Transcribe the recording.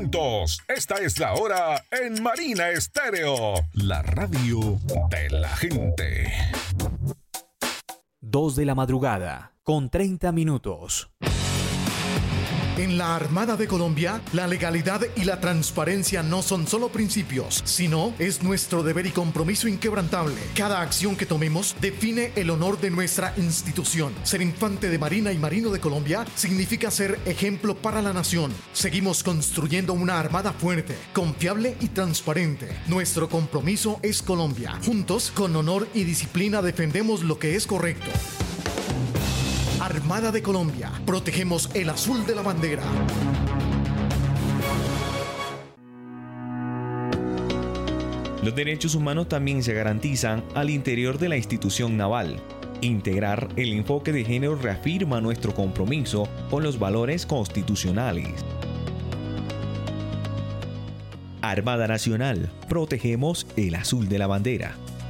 juntos. Esta es la hora en Marina Estéreo, la radio de la gente. 2 de la madrugada, con 30 minutos. En la Armada de Colombia, la legalidad y la transparencia no son solo principios, sino es nuestro deber y compromiso inquebrantable. Cada acción que tomemos define el honor de nuestra institución. Ser infante de Marina y Marino de Colombia significa ser ejemplo para la nación. Seguimos construyendo una armada fuerte, confiable y transparente. Nuestro compromiso es Colombia. Juntos, con honor y disciplina, defendemos lo que es correcto. Armada de Colombia. Protegemos el azul de la bandera. Los derechos humanos también se garantizan al interior de la institución naval. Integrar el enfoque de género reafirma nuestro compromiso con los valores constitucionales. Armada Nacional. Protegemos el azul de la bandera.